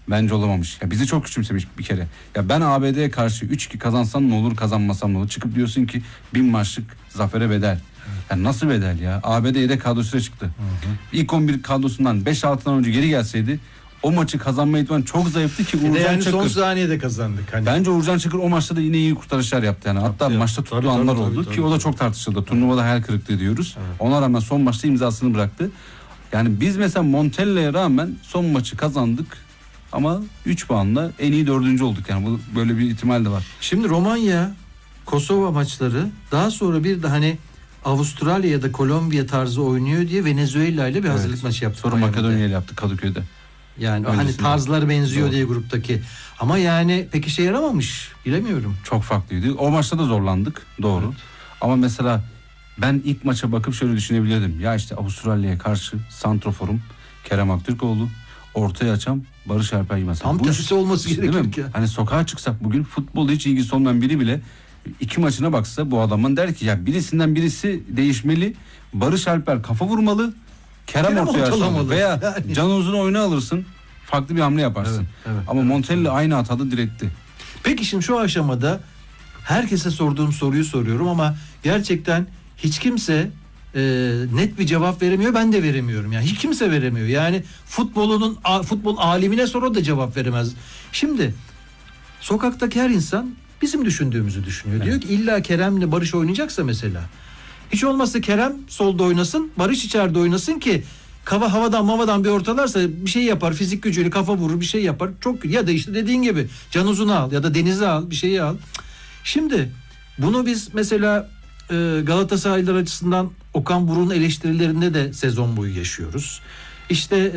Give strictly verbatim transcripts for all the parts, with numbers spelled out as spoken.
Bence olamamış. Ya bizi çok küçümsemiş bir kere. Ya ben A B D'ye karşı üç iki kazansam ne olur, kazanmasam ne olur? Çıkıp diyorsun ki bin maçlık zafere bedel. Evet. Ya nasıl bedel ya? A B D yedek kadrosuyla çıktı. Hı hı. İlk on bir kadrosundan beş altıdan önce geri gelseydi o maçı kazanma ihtimali çok zayıftı ki Uğurcan yani Çakır. Son saniyede kazandık. Hani. Bence Uğurcan Çakır o maçta da yine iyi kurtarışlar yaptı yani. Hatta Yaptı, maçta tuttuğu tabii, anlar tabii, oldu tabii, ki tabii. o da çok tartışıldı. Turnuvada hayal kırıklığı diyoruz. Evet. Ona rağmen son maçta imzasını bıraktı. Yani biz mesela Montella'ya rağmen son maçı kazandık ama üç puanla en iyi dördüncü olduk yani. Bu böyle bir ihtimal de var. Şimdi Romanya, Kosova maçları daha sonra bir de hani Avustralya ya da Kolombiya tarzı oynuyor diye Venezuela ile bir hazırlık evet. maçı yaptı. Sonra Makedonya ile yaptı Kadıköy'de. Yani öncesinde. Hani tarzları benziyor Doğru. diye gruptaki. Ama yani pek işe yaramamış. Bilemiyorum. Çok farklıydı. O maçta da zorlandık. Doğru. Evet. Ama mesela ben ilk maça bakıp şöyle düşünebilirdim. Ya işte Avustralya'ya karşı santroforum Kerem Aktürkoğlu, ortaya açan Barış Alper Yılmaz. Tam tersi olması gerekiyor ki. Hani sokağa çıksak bugün futbolda hiç ilgisi olmayan biri bile iki maçına baksa bu adamın der ki ya birisinden birisi değişmeli. Barış Alper kafa vurmalı. Kerem, Kerem ortaya açmalı. Veya yani. Can Uzun'u oyuna alırsın. Farklı bir hamle yaparsın. Evet, evet, Ama evet, Montella evet. aynı hatada diretti. Peki şimdi şu aşamada herkese sorduğum soruyu soruyorum ama gerçekten hiç kimse e, net bir cevap veremiyor. Ben de veremiyorum. Yani hiç kimse veremiyor. Yani futbolunun futbol alimine sor, o da cevap veremez. Şimdi sokaktaki her insan bizim düşündüğümüzü düşünüyor. Evet. Diyor ki illa Kerem'le Barış oynayacaksa mesela. Hiç olmazsa Kerem solda oynasın, Barış içeride oynasın ki kafa havadan mavadan bir ortalarsa bir şey yapar, fizik gücüyle kafa vurur, bir şey yapar. Çok ya da işte dediğin gibi Can Uzun'u al ya da Deniz'i al, bir şeyi al. Şimdi bunu biz mesela e, Galatasaraylılar açısından Okan Buruk'un eleştirilerinde de sezon boyu yaşıyoruz. İşte e,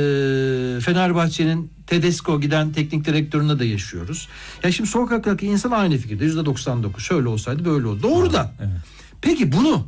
Fenerbahçe'nin Tedesco giden teknik direktöründe de yaşıyoruz. Ya şimdi sokaktaki insan aynı fikirde. yüzde doksan dokuz şöyle olsaydı böyle oldu. Doğru da. Evet. Peki bunu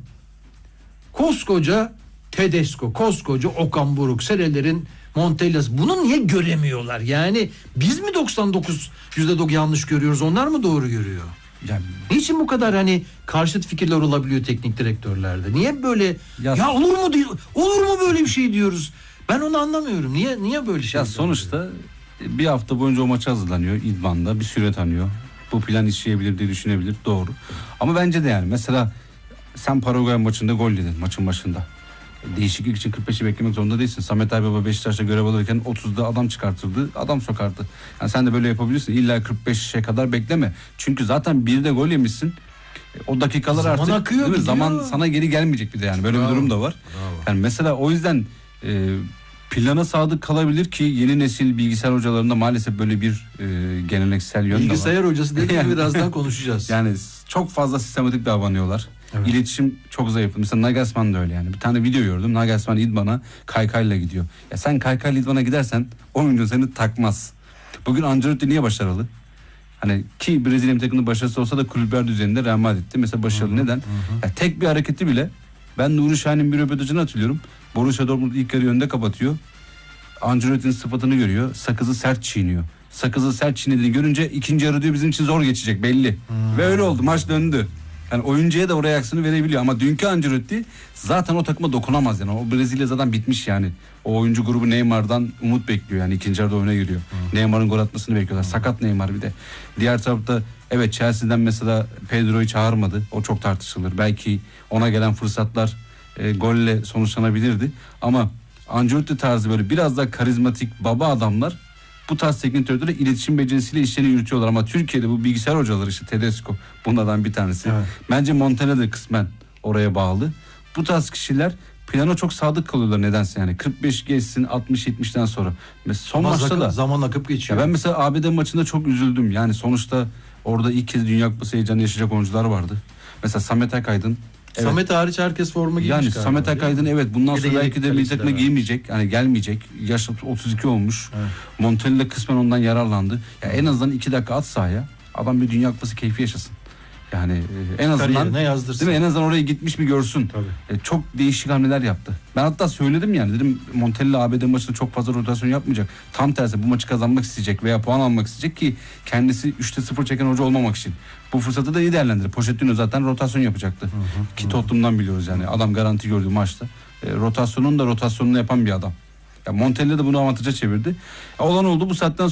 koskoca Tedesco, koskoca Okan Buruk, senelerin Montella'sı bunu niye göremiyorlar? Yani biz mi doksan dokuz yüzde doksan yanlış görüyoruz, onlar mı doğru görüyor? Yani niçin bu kadar hani karşıt fikirler olabiliyor teknik direktörlerde? Niye böyle ya, ya olur mu diyor, olur mu böyle bir şey diyoruz? Ben onu anlamıyorum. Niye niye böyle şey? Ya sonuçta bir hafta boyunca o maça hazırlanıyor idmanda, bir süre tanıyor. Bu plan işleyebilir diye düşünebilir, doğru. Ama bence de yani mesela sen Paraguay maçında gol yedin maçın başında. Değişiklik için kırk beşi beklemek zorunda değilsin. Samet Aybaba Beşiktaş'ta görev alırken otuzda adam çıkartırdı, adam sokardı. Yani sen de böyle yapabilirsin. İlla kırk beşe kadar bekleme. Çünkü zaten bir de gol yemişsin. O dakikalar zaman artık akıyor, değil mi? Zaman sana geri gelmeyecek bir de yani. Böyle Bravo. bir durum da var. Bravo. Yani mesela o yüzden e, plana sadık kalabilir ki yeni nesil bilgisayar hocalarında maalesef böyle bir e, geleneksel yön de var. Bilgisayar hocası dediğim yani, birazdan konuşacağız. Yani çok fazla sistematik bir davranıyorlar. Evet. İletişim çok zayıf. Mesela Nagelsmann da öyle yani. Bir tane video gördüm. Nagelsmann İdman'a kaykayla gidiyor. Ya sen kaykayla İdman'a gidersen oyuncu seni takmaz. Bugün Ancelotti niye başarılı? Hani ki Brezilya takımında başarısı olsa da kulüpler düzeninde Real Madrid'de mesela başarılı. Hı-hı, neden? Hı-hı. Ya tek bir hareketi bile ben Nuri Şahin'in bir röportajını hatırlıyorum. Borussia Dortmund ilk yarı önde kapatıyor. Ancelotti'nin sıfatını görüyor. Sakızı sert çiğniyor. Sakızı sert çiğnediğini görünce ikinci yarı diyor bizim için zor geçecek belli. Hı-hı. Ve öyle oldu. Maç döndü. Yani oyuncuya da o reaksiyonu verebiliyor ama dünkü Ancelotti zaten o takıma dokunamaz yani. O Brezilya zaten bitmiş yani. O oyuncu grubu Neymar'dan umut bekliyor yani ikinci yarıda oyuna giriyor. Hı. Neymar'ın gol atmasını bekliyorlar. Hı. Sakat Neymar bir de. Diğer tarafta evet Chelsea'den mesela Pedro'yu çağırmadı. O çok tartışılır. Belki ona gelen fırsatlar e, golle sonuçlanabilirdi. Ama Ancelotti tarzı böyle biraz daha karizmatik baba adamlar bu tarz teknik direktörleri iletişim becerisiyle işlerini yürütüyorlar ama Türkiye'de bu bilgisayar hocaları işte Tedesco bunlardan bir tanesi. Evet. Bence Montella da kısmen oraya bağlı. Bu tarz kişiler plana çok sadık kalıyorlar nedense yani kırk beş geçsin altmış yetmişten sonra. Mesela son Ama maçta da zaman akıp geçiyor. Ben mesela A B D maçında çok üzüldüm. Yani sonuçta orada ilk kez Dünya Kupası heyecanı yaşayacak oyuncular vardı. Mesela Samet Akaydın. Evet. Samet hariç herkes forma giymiş. Yani Samet Akaydın evet bundan sonra belki de milli takıma giymeyecek. Yani gelmeyecek. Yaş otuz iki olmuş. Evet. Montella kısmen ondan yararlandı. Ya en azından iki dakika at sahaya. Adam bir Dünya Kupası keyfi yaşasın. Yani e, en azından değil mi? En azından oraya gitmiş bir görsün. E, çok değişik hamleler yaptı. Ben hatta söyledim yani dedim Montella A B D maçında çok fazla rotasyon yapmayacak. Tam tersi bu maçı kazanmak isteyecek veya puan almak isteyecek ki kendisi üçte sıfır çeken hoca olmamak için. Bu fırsatı da iyi değerlendirir. Pochettino zaten rotasyon yapacaktı. Hı hı, ki hı. Tottenham'dan biliyoruz yani. Adam garanti gördüğü maçta. E, rotasyonun da rotasyonunu yapan bir adam. Ya Montella da bunu avantaja çevirdi. Ya, olan oldu bu saatten